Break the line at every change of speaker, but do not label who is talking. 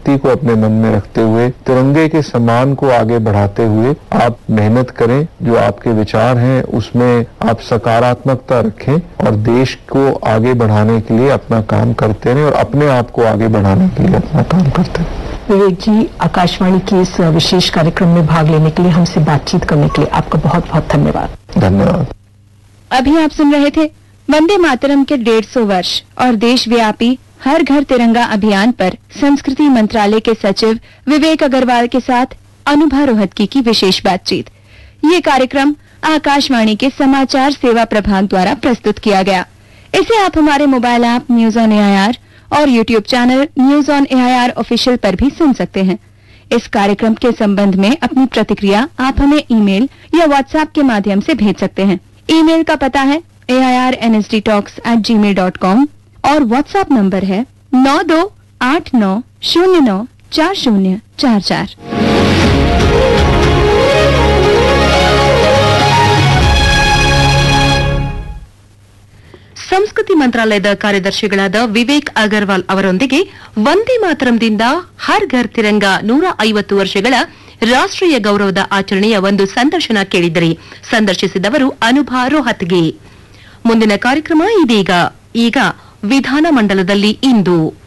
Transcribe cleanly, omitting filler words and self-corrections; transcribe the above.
भक्ति को अपने मन में रखते हुए, तिरंगे के सम्मान को आगे बढ़ाते हुए आप मेहनत करें। जो आपके विचार हैं उसमें आप सकारात्मकता रखें और देश को आगे बढ़ाने के लिए अपना काम करते रहें और अपने आप को आगे बढ़ाने के लिए अपना काम करते रहें।
विवेक जी, आकाशवाणी के इस विशेष कार्यक्रम में भाग लेने के लिए, हमसे बातचीत करने के लिए आपका बहुत बहुत धन्यवाद।
धन्यवाद।
अभी आप सुन रहे थे वंदे मातरम के 150 वर्ष और देशव्यापी हर घर तिरंगा अभियान पर संस्कृति मंत्रालय के सचिव विवेक अग्रवाल के साथ अनुभा रोहतगी की विशेष बातचीत। ये कार्यक्रम आकाशवाणी के समाचार सेवा प्रभाग द्वारा प्रस्तुत किया गया। इसे आप हमारे mobile app news on AIR और YouTube channel news on AIR official पर भी सुन सकते हैं। इस कार्यक्रम के संबंध में अपनी प्रतिक्रिया आप हमें ईमेल या व्हाट्सएप के माध्यम से भेज सकते हैं। ईमेल का पता है airnsdtalks@gmail.com और व्हाट्सएप नंबर है 9289094044।
ಸಂಸ್ಕೃತಿ ಮಂತ್ರಾಲಯದ ಕಾರ್ಯದರ್ಶಿಗಳಾದ ವಿವೇಕ್ ಅಗರ್ವಾಲ್ ಅವರೊಂದಿಗೆ ವಂದೇ ಮಾತರಂದಿಂದ ಹರ್ ಘರ್ ತಿರಂಗ 150 ವರ್ಷಗಳ ರಾಷ್ಟ್ರೀಯ ಗೌರವದ ಆಚರಣೆಯ ಒಂದು ಸಂದರ್ಶನ ಕೇಳಿದ್ದರೆ, ಸಂದರ್ಶಿಸಿದವರು ಅನುಭಾ ರೋಹತ್ಗಿ. ಮುಂದಿನ ಕಾರ್ಯಕ್ರಮ ಇದೀಗ. ಈಗ ವಿಧಾನಮಂಡಲದಲ್ಲಿ ಇಂದು